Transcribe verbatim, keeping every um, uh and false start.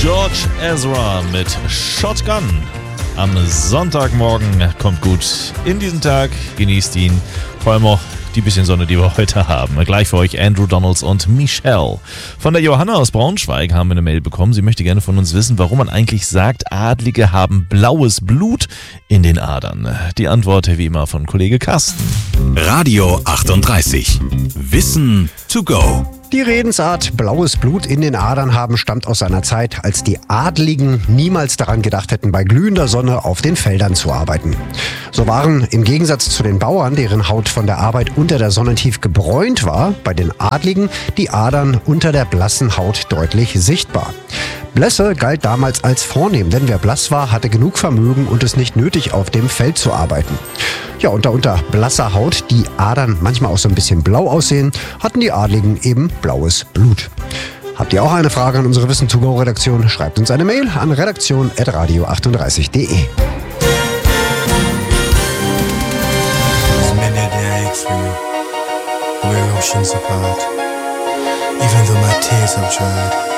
George Ezra mit Shotgun. Am Sonntagmorgen kommt gut in diesen Tag, genießt ihn, vor allem auch die bisschen Sonne, die wir heute haben. Gleich für euch Andrew Donalds und Michelle. Von der Johanna aus Braunschweig haben wir eine Mail bekommen. Sie möchte gerne von uns wissen, warum man eigentlich sagt, Adlige haben blaues Blut in den Adern. Die Antwort wie immer von Kollege Carsten. Radio achtunddreißig. Wissen to go. Die Redensart blaues Blut in den Adern haben stammt aus einer Zeit, als die Adligen niemals daran gedacht hätten, bei glühender Sonne auf den Feldern zu arbeiten. So waren im Gegensatz zu den Bauern, deren Haut von der Arbeit unter der Sonne tief gebräunt war, bei den Adligen die Adern unter der blassen Haut deutlich sichtbar. Blässe galt damals als vornehm, denn wer blass war, hatte genug Vermögen und es nicht nötig, auf dem Feld zu arbeiten. Ja, und da unter blasser Haut die Adern manchmal auch so ein bisschen blau aussehen, hatten die Adligen eben blaues Blut. Habt ihr auch eine Frage an unsere Wissen to go Redaktion? Schreibt uns eine Mail an redaktion at radio achtunddreißig punkt de. We're oceans apart. Even though my tears have dried,